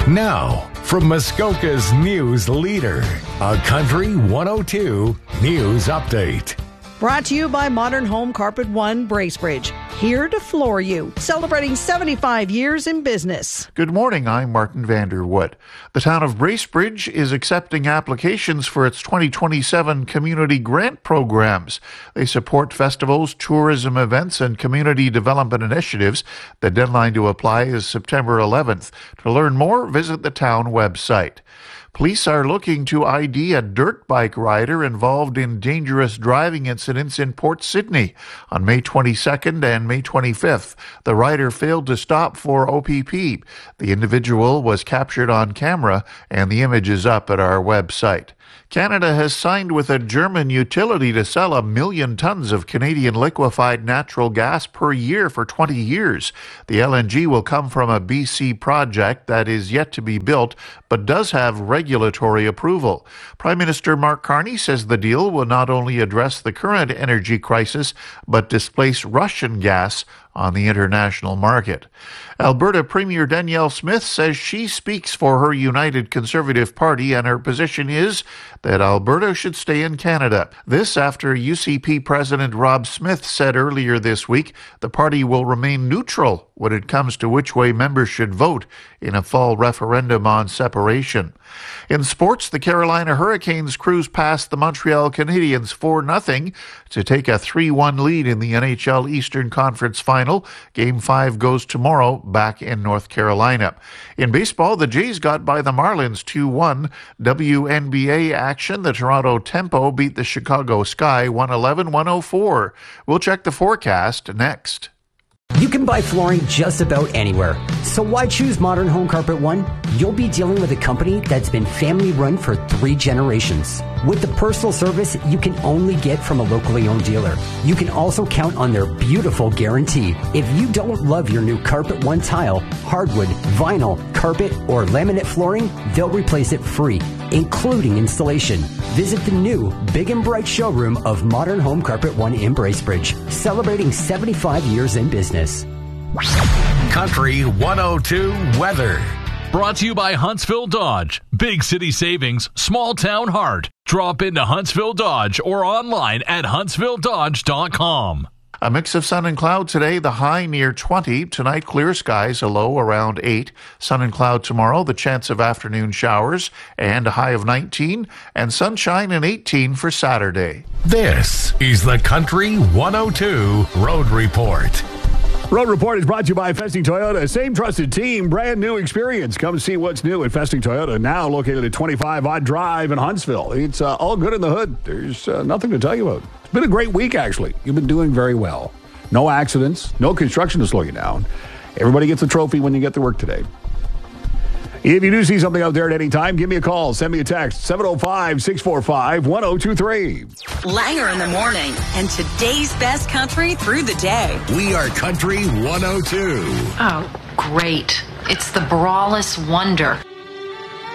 Now, from Muskoka's news leader, a Country 102 News Update. Brought to you by Modern Home Carpet One, Bracebridge. Here to floor you. Celebrating 75 years in business. Good morning, I'm Martin Vanderwood. The town of Bracebridge is accepting applications for its 2027 community grant programs. They support festivals, tourism events, and community development initiatives. The deadline to apply is September 11th. To learn more, visit the town website. Police are looking to ID a dirt bike rider involved in dangerous driving incidents in Port Sydney. On May 22nd and May 25th, the rider failed to stop for OPP. The individual was captured on camera, and the image is up at our website. Canada has signed with a German utility to sell 1 million tons of Canadian liquefied natural gas per year for 20 years. The LNG will come from a BC project that is yet to be built, but does have regulatory approval. Prime Minister Mark Carney says the deal will not only address the current energy crisis, but displace Russian gas on the international market. Alberta Premier Danielle Smith says she speaks for her United Conservative Party, and her position is that Alberta should stay in Canada. This after UCP President Rob Smith said earlier this week the party will remain neutral when it comes to which way members should vote in a fall referendum on separation. In sports, the Carolina Hurricanes cruised past the Montreal Canadiens 4-0 to take a 3-1 lead in the NHL Eastern Conference Final. Game 5 goes tomorrow back in North Carolina. In baseball, the Jays got by the Marlins 2-1. WNBA action, the Toronto Tempo beat the Chicago Sky 111-104. We'll check the forecast next. You can buy flooring just about anywhere. So why choose Modern Home Carpet One? You'll be dealing with a company that's been family run for 3 generations. With the personal service you can only get from a locally owned dealer. You can also count on their beautiful guarantee. If you don't love your new Carpet One tile, hardwood, vinyl, carpet, or laminate flooring, they'll replace it free, including installation. Visit the new Big and Bright showroom of Modern Home Carpet One in Bracebridge, celebrating 75 years in business. Country 102 weather. Brought to you by Huntsville Dodge. Big city savings, small town heart. Drop into Huntsville Dodge or online at huntsvilledodge.com. A mix of sun and cloud today, the high near 20. Tonight, clear skies, a low around 8. Sun and cloud tomorrow, the chance of afternoon showers, and a high of 19. And sunshine and 18 for Saturday. This is the Country 102 Road Report. Road Report is brought to you by Festing Toyota. Same trusted team, brand new experience. Come see what's new at Festing Toyota, now located at 25 Odd Drive in Huntsville. It's all good in the hood. There's nothing to tell you about. It's been a great week, actually. You've been doing very well. No accidents, no construction to slow you down. Everybody gets a trophy when you get to work today. If you do see something out there at any time, give me a call. Send me a text, 705-645-1023. Langer in the morning and today's best country through the day. We are Country 102. Oh, great. It's the Brawless Wonder.